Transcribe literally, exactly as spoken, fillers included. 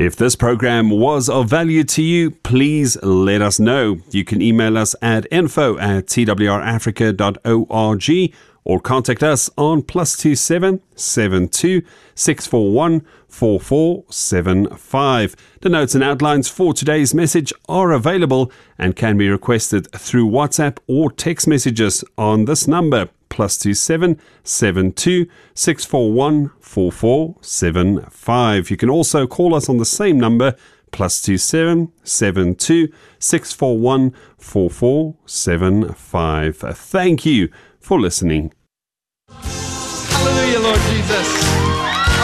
If this program was of value to you, please let us know. You can email us at info at t w r africa dot org or contact us on plus two seven seven two six four one four four seven five. The notes and outlines for today's message are available and can be requested through WhatsApp or text messages on this number, plus two seven seven two six four one four four seven five. You can also call us on the same number, plus two seven seven two six four one four four seven five. Thank you for listening. Hallelujah, Lord Jesus.